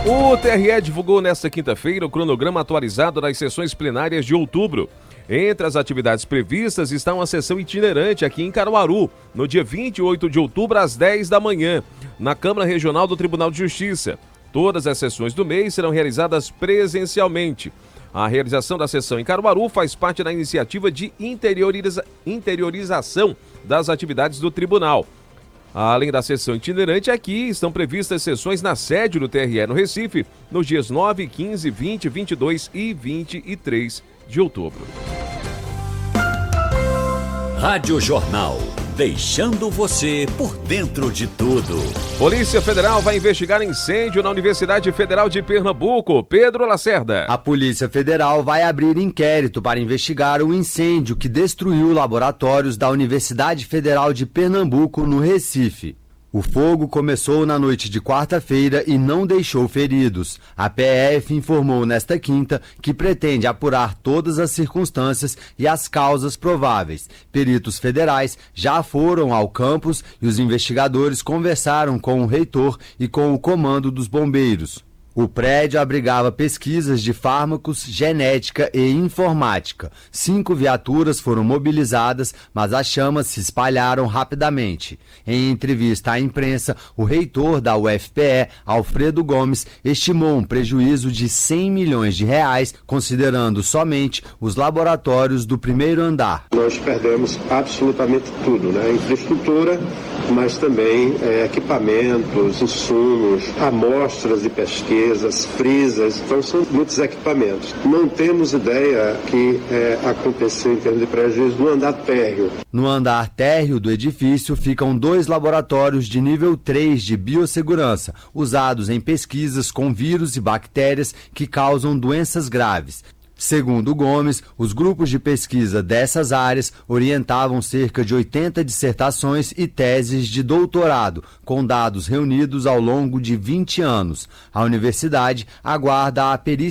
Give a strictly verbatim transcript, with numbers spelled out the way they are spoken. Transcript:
O T R E divulgou nesta quinta-feira o cronograma atualizado das sessões plenárias de outubro. Entre as atividades previstas está uma sessão itinerante aqui em Caruaru, no dia vinte e oito de outubro, às dez da manhã, na Câmara Regional do Tribunal de Justiça. Todas as sessões do mês serão realizadas presencialmente. A realização da sessão em Caruaru faz parte da iniciativa de interioriza... interiorização das atividades do tribunal. Além da sessão itinerante, aqui estão previstas sessões na sede do T R E no Recife, nos dias nove, quinze, vinte, vinte e dois e vinte e três de outubro. Rádio Jornal, deixando você por dentro de tudo. Polícia Federal vai investigar incêndio na Universidade Federal de Pernambuco. Pedro Lacerda. A Polícia Federal vai abrir inquérito para investigar o incêndio que destruiu laboratórios da Universidade Federal de Pernambuco, no Recife. O fogo começou na noite de quarta-feira e não deixou feridos. A P F informou nesta quinta que pretende apurar todas as circunstâncias e as causas prováveis. Peritos federais já foram ao campus e os investigadores conversaram com o reitor e com o comando dos bombeiros. O prédio abrigava pesquisas de fármacos, genética e informática. Cinco viaturas foram mobilizadas, mas as chamas se espalharam rapidamente. Em entrevista à imprensa, o reitor da U F P E, Alfredo Gomes, estimou um prejuízo de cem milhões de reais, considerando somente os laboratórios do primeiro andar. Nós perdemos absolutamente tudo, né? Infraestrutura, mas também é, equipamentos, insumos, amostras de pesquisa, frisas, então são muitos equipamentos. Não temos ideia que é, aconteceu em termos de prejuízo no andar térreo. No andar térreo do edifício ficam dois laboratórios de nível três de biossegurança, usados em pesquisas com vírus e bactérias que causam doenças graves. Segundo Gomes, os grupos de pesquisa dessas áreas orientavam cerca de oitenta dissertações e teses de doutorado, com dados reunidos ao longo de vinte anos. A universidade aguarda a perícia